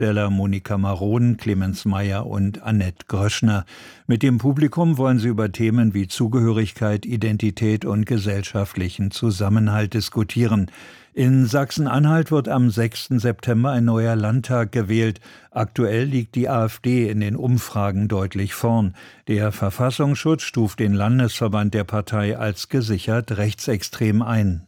Schriftsteller Monika Maron, Clemens Meyer und Annette Gröschner. Mit dem Publikum wollen sie über Themen wie Zugehörigkeit, Identität und gesellschaftlichen Zusammenhalt diskutieren. In Sachsen-Anhalt wird am 6. September ein neuer Landtag gewählt. Aktuell liegt die AfD in den Umfragen deutlich vorn. Der Verfassungsschutz stuft den Landesverband der Partei als gesichert rechtsextrem ein.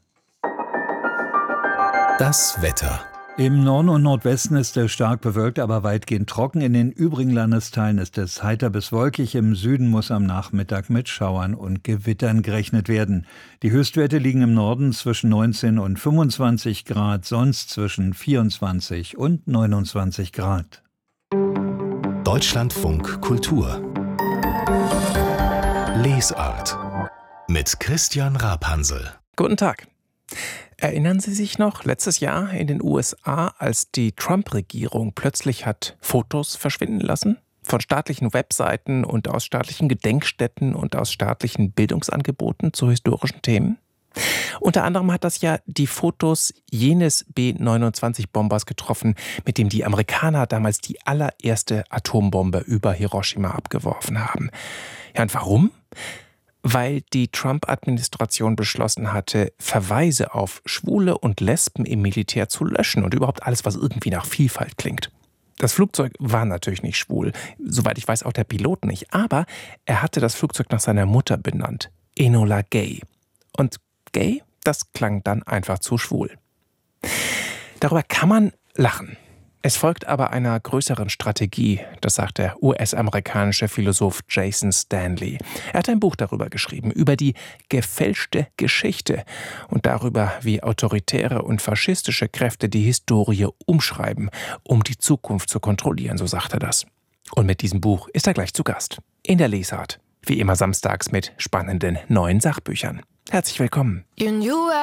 Das Wetter. Im Norden und Nordwesten ist es stark bewölkt, aber weitgehend trocken. In den übrigen Landesteilen ist es heiter bis wolkig. Im Süden muss am Nachmittag mit Schauern und Gewittern gerechnet werden. Die Höchstwerte liegen im Norden zwischen 19 und 25 Grad, sonst zwischen 24 und 29 Grad. Deutschlandfunk Kultur. Lesart. Mit Christian Rapansel. Guten Tag. Erinnern Sie sich noch, letztes Jahr in den USA, als die Trump-Regierung plötzlich hat Fotos verschwinden lassen? Von staatlichen Webseiten und aus staatlichen Gedenkstätten und aus staatlichen Bildungsangeboten zu historischen Themen? Unter anderem hat das ja die Fotos jenes B-29-Bombers getroffen, mit dem die Amerikaner damals die allererste Atombombe über Hiroshima abgeworfen haben. Ja, und warum? Weil die Trump-Administration beschlossen hatte, Verweise auf Schwule und Lesben im Militär zu löschen und überhaupt alles, was irgendwie nach Vielfalt klingt. Das Flugzeug war natürlich nicht schwul, soweit ich weiß auch der Pilot nicht, aber er hatte das Flugzeug nach seiner Mutter benannt, Enola Gay. Und Gay, das klang dann einfach zu schwul. Darüber kann man lachen. Es folgt aber einer größeren Strategie, das sagt der US-amerikanische Philosoph Jason Stanley. Er hat ein Buch darüber geschrieben, über die gefälschte Geschichte und darüber, wie autoritäre und faschistische Kräfte die Historie umschreiben, um die Zukunft zu kontrollieren, so sagt er das. Und mit diesem Buch ist er gleich zu Gast. In der Lesart. Wie immer samstags mit spannenden neuen Sachbüchern. Herzlich willkommen.